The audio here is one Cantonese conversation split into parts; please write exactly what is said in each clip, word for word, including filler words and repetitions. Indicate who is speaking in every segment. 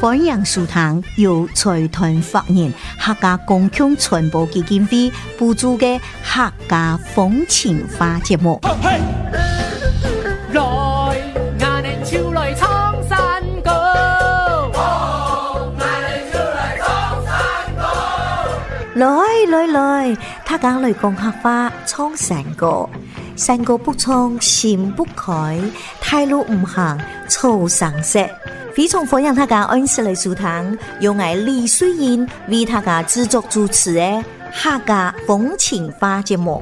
Speaker 1: 欢迎收聽由財團法人客家公共傳播基金會補助嘅客家風情花節目。
Speaker 2: 來，我哋潮來創山歌，我哋潮來創山歌。
Speaker 1: 來來來，客家來講客話創山歌，山歌不創心不開，太路唔行草生色。非常歡迎大家按時來收聽，由我李水燕為大家製作主持嘅客家風情花節目。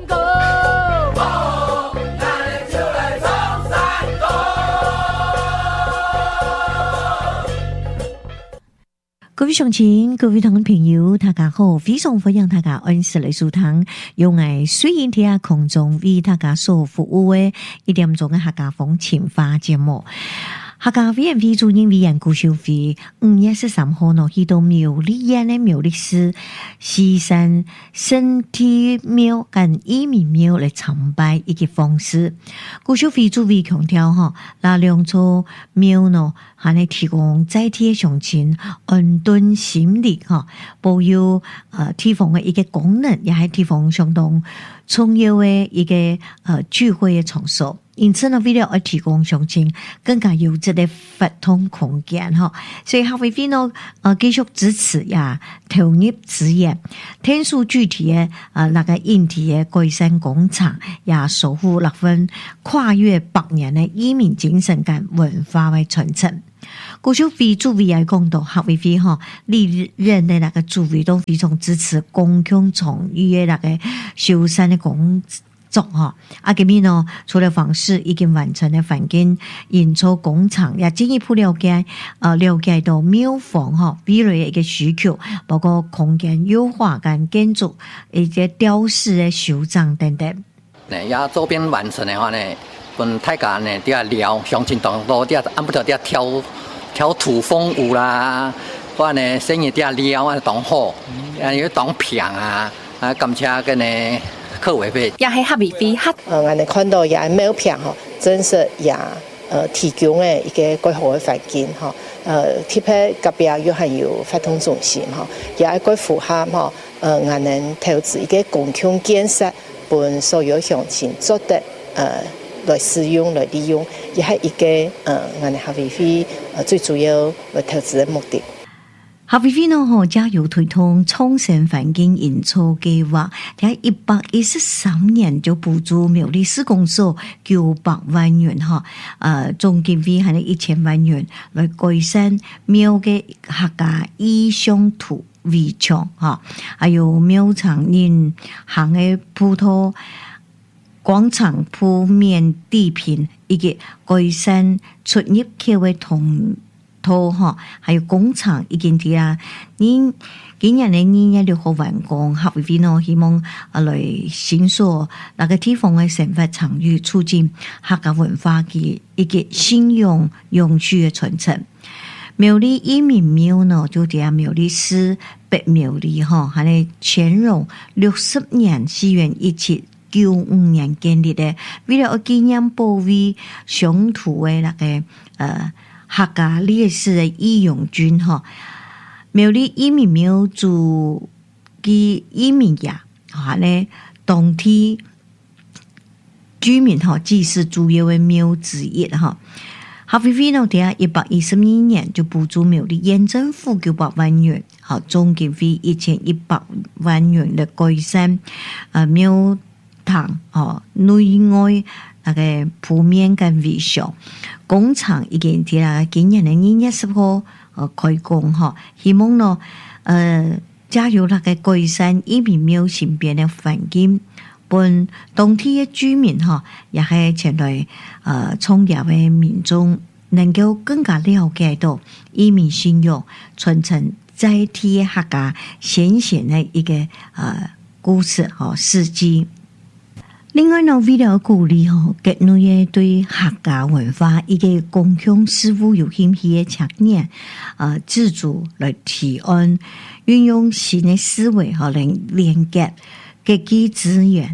Speaker 1: 各位鄉親，各位聽眾朋友，大家好！非常歡迎大家按時來收聽，由我水燕喺空中為大家所服務嘅一點鐘嘅客家風情花節目。客家委員會主任委員顧秀飛五月十三號呢去到苗栗縣的苗栗市西山聖體廟跟移民廟來參拜一個方式。顧秀飛主委強調哈，那兩座廟呢，還係提供在地鄉親安頓心理哈，保有呃地方的一個功能，也係地方相當重要的一個呃聚會的場所。因此呢，為了要提供鄉親更加優質的活動空間哈，所以客委會呢，呃繼續支持呀，投入資源，天數具體的呃那個硬體的改善工廠，也守護那份跨越百年的移民精神跟文化的傳承。顧秀飛主委也講到，客委會哈歷任的那個主委都非常支持公共場域的那個修繕的工作哈，啊，這邊呢，除了房市已經完成的環境營造工廠，也進一步了解，呃，了解到廟房哈未來的一個需求，包括空間優化跟建築一些雕飾的修整等等。
Speaker 3: 呢，也周邊完成的話呢，跟大家呢啲啊聊，鄉親當多啲啊，按不着啲啊跳跳土風舞啦，或者呢生意啲啊聊啊當好，啊要當平啊，啊感謝跟呢。客委會
Speaker 4: 也係客委會客，
Speaker 5: 呃，我哋看到也廟片吼，真是也呃提供嘅一個幾好嘅環境吼，呃，特別隔壁又係有活動中心吼，也係幾符合吼，呃，我哋投資一個公共建設，俾所有鄉親做得呃來使用來利用，也係一個呃我哋客委會呃最主要來投資嘅目的。
Speaker 1: 客委會呢，嗬，加油推動創新環境營造計劃，喺一百一十三年就補助苗栗市公所九百萬元，嗬，誒，總經費係一千萬元來改善廟嘅客家意象圖圍牆，嗬，還有廟場人行嘅鋪頭、廣場鋪面地坪，以及改善出入口嘅通套哈，還有工廠已經啲啊，你今年咧二月六號完工，客委會呢希望啊來新塑那個地方嘅生活場域，促進客家文化嘅一個信用永續嘅傳承。苗栗移民廟呢，就啲啊苗栗市北苗栗哈，係咧乾隆六十年西元一七九五年建立嘅，為了紀念保衛鄉土嘅那個呃。客家烈士的義勇軍哈，苗栗移民廟主嘅移民呀，哈咧當地居民哈，祭祀主要嘅廟之一哈。客委會呢，第一百一十二年就補助苗栗縣政府九百萬元，哈，總經費一千一百萬元嚟改善啊廟堂哦內外那個鋪面跟維修。工廠已經啲啦，今年嘅二月十號呃開工嗬，希望呢呃加入那個改善移民廟身邊嘅環境，幫當地嘅居民嗬，也係前來呃創業嘅民眾能夠更加了解到移民信用傳承在地客家先賢嘅一個呃故事和事蹟。另外呢，為了鼓勵吼國內嘅對客家文化一個公共事務有興趣嘅青年，呃，自主來提案，運用新嘅思維和嚟連結各級資源，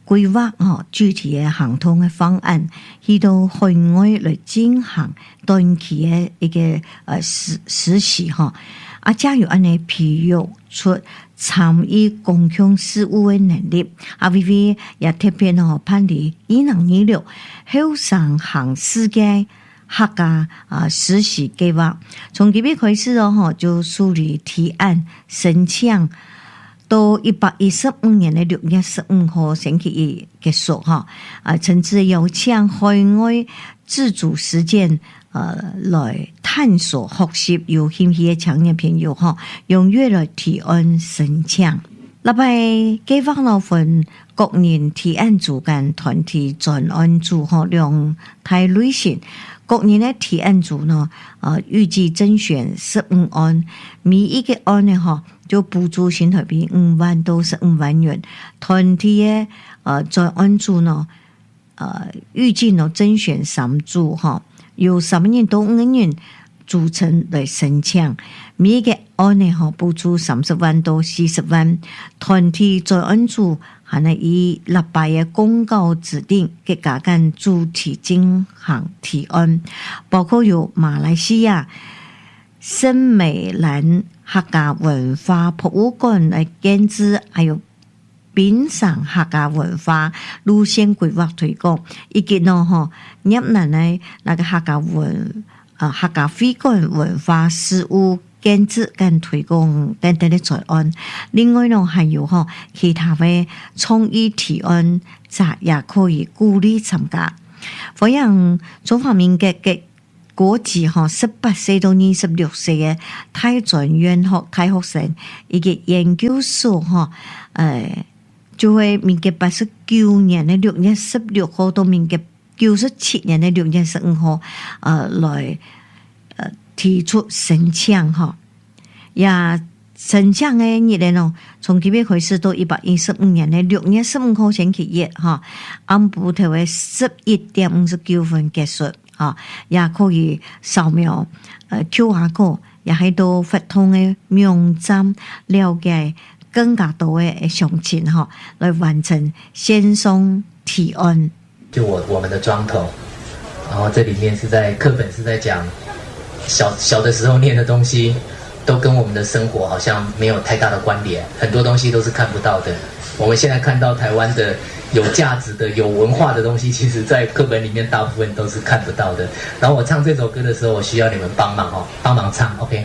Speaker 1: 规划吼具体嘅行通嘅方案，去到海外来进行短期嘅一個誒實實習吼，啊，加有安尼培育出參與公共事務嘅能力。啊 ，V V 也特別吼辦理二零二六後上行世界客家啊實習計劃，從幾邊開始哦吼就梳理提案申請。到一百一十五年的六月十五號星期一結束哈，啊，甚至邀請海外自主實踐，呃，來探索學習有興趣嘅青年朋友哈，踴躍來提案申請。禮拜計劃了份各年提案組間團體專案組哈，兩台類型。各年的提案組呢，呃，預計甄選十五案，每一個案呢，哈，就補助新台幣五萬到十五萬元。團體的呃專案組呢，呃，預計呢甄選三組，哈，由三個人到五個人組成來申請。每一個案呢，哈，補助三十萬到四十萬。團體專案組還係以立法嘅公告指定嘅家間主題進行提案，包括有馬來西亞森美蘭客家文化博物館來建置，還有品嘗客家文化路線規劃推廣，以及呢吼越南嘅那個客家文啊客家會館文化事務建設跟推廣等等的專案，另外呢還有哈其他的創意提案，則也可以鼓勵參加。咁樣中華民國嘅國籍哈十八歲到二十六歲嘅大專院學大學生，以及研究所哈，誒就係民國八十九年嘅六月十六號到民國九十七年嘅六月十五號，誒來誒。提出申請哈，也申請嘅日咧咯，從幾月開始到一百一十五年嘅六月十五號星期一哈，暗晡頭嘅十一點五十九分結束啊，也可以掃描誒 Q R code，也喺度發通嘅網站了解更加多嘅詳情哈，來完成線上提案。
Speaker 4: 就我我們的莊頭，然後這裡面是在課本是在講。小小的時候念的東西，都跟我們的生活好像沒有太大的關聯，很多東西都是看不到的。我們現在看到台灣的有價值的、有文化的東西，其實在課本裡面大部分都是看不到的。然後我唱這首歌的時候，我需要你們幫忙哦，幫忙唱 ，OK？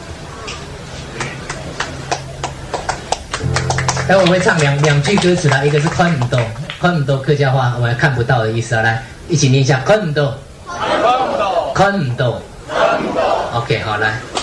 Speaker 4: 來，我會唱兩兩句歌詞啦，一個是看唔到，看唔到客家話，我們看不到的意思啊，來一起念一下，看唔到，看唔到，看唔到。OK， 好，來。